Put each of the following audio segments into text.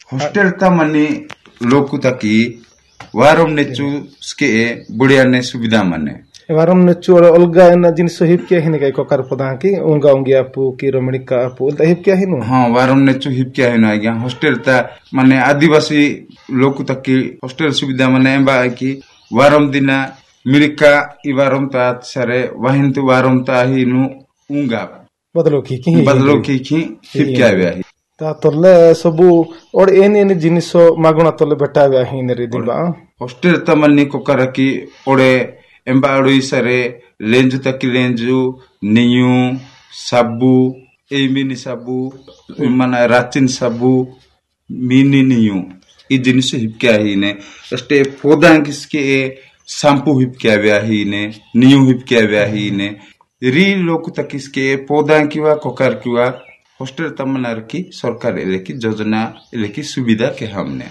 hostel ता money लोकु तकी warm नेचु स्के बुढ़िया ने सुविधा मने वारम नेचु अलगा एना जिन हिप क्या हिने काय कोकार पदा की उंगा उंगी आपु की रमणिका आपु त हिप क्या हिनु हां वारम नेचु हिप क्या हिनु आज्ञा हॉस्टेल ता माने आदिवासी लोकु तकी हॉस्टेल सुविधा मने एंबा की वारम दिना मिरिका इ वारम ता सरे वाहिंतु वारम ता हिनु उंगा बदलो की हिप क्या व्या ता तोले सबु और एने जिनिसो मागुना तोले बेटा व्या हिने रे दिबा हॉस्टेल ता मन्नी कोकार की ओडे एम्बाड़ोई सरे लेंजु तकी लेंजु नियु साबु एमिनी साबु माना राचिन साबु मिनी नियु इ जिनिस हिपक्या हिने अस्टे फोदा किसके शैम्पू हिपक्या व्या हिने नियु हिपक्या व्या हिने री लोक तकिसके फोदा किवा कोकार किवा हॉस्टेल तमनार की सरकार एलेकी योजना एलेकी सुविधा के हमने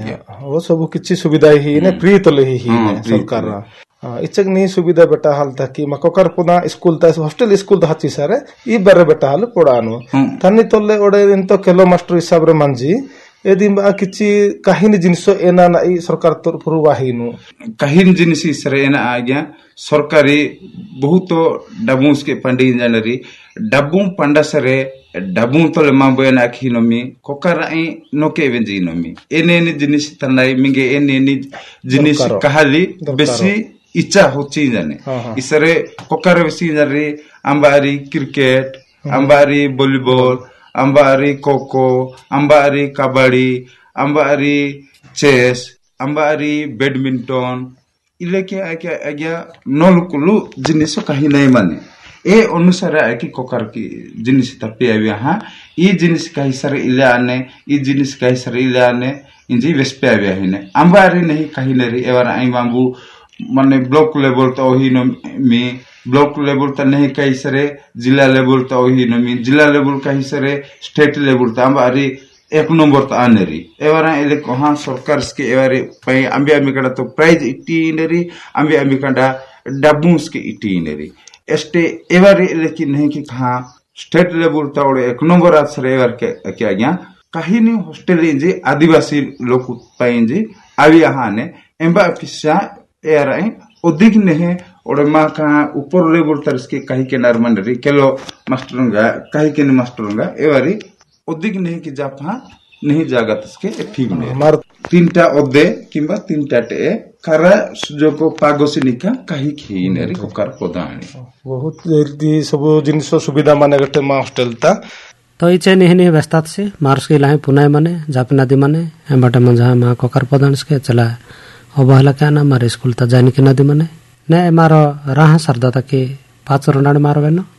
वो सब किछि सुविधा ही ने फ्री तले ही सरकार इचक नहीं सुविधा बेटा हाल ताकि मकोकर पुना स्कूल ता हॉस्टेल स्कूल ता हची सारे ई बारे बेटा हाल पड़ानो तन्नी तोले ओडे इंतो केलो मास्टर हिसाब रे मंजी एदी बा किछि काहिनी जिनिस एना ना ई सरकार तरफरु वाहिनु काहिनी जिनिस सरे एना आज्ञा सरकारी बहुत डबुस के पंडी जनरी डबु पंडा सरे डबु तोले माबेना खिनोमी कोकराई नोके वेंजिनोमी एने जिनिस तनाई मिगे एने जिनिस कहाली बेसी इच्छा होची जाने इसरे कोकर बेसी जरे अंबारी क्रिकेट अंबारी वॉलीबॉल अंबारी खोखो अंबारी कबड्डी अंबारी चेस अंबारी बैडमिंटन इलेके आज्ञा नलकुलु जिनिस कहीं नहीं माने ए अनुसार आकी कोकर की जिनिस तपे आव्या ई जिनिस कहीं सर इले आने ई जिनिस कहीं सर इले आने इंजी वेस्पे आव्या हिने अंबारी नहीं कहीं नरी एवर आई बाबू माने ब्लॉक लेवल तो ही न में ब्लॉक लेवल तो नहीं कहीं सरे जिला लेवल तो ही न में जिला लेवल कहीं सरे स्टेट लेवल तो अंबारी 1 नंबर तो आनेरी एवरा एले कहां सरकार के एवरे पई अंबे कड़ा तो प्राइज इटी नेरी अंबे कड़ा डबूस के इटी नेरी एस्टे एवरे एले की नहीं कि कहां स्टेट लेवल तो 1 नंबर आसरे एवर के क्या गया कहीं नहीं हॉस्टेल इंजे आदिवासी लोग पई जे आवी हाने एम्बा पिसा एराई अधिक नहीं और मां का ऊपर लेवल तरस के कहीं के नरमंडरी केलो मास्टरंगा कहीं के मास्टरंगा एवरी अधिक नहीं कि जापा नहीं जागा तसके ठीक नहीं मार 3टा ओदे किंबा 3टा टे करा सुजोग को पागोसिनिका कहीं खीनेरी कोकार पदाणी बहुत जल्दी सब जिनिस सुविधा माने गटे मा हॉस्टेल ता तो इचे नहीं व्यस्तात से मार्स के लाए पुनाय माने जापनादी माने एमबाटा मंजा मा कोकार पदाणस के चला अबहला क्या ना मारे स्कूल ता जानी के नदी माने ने मारो राह सरदा तके 5 रनाड मारो बेनो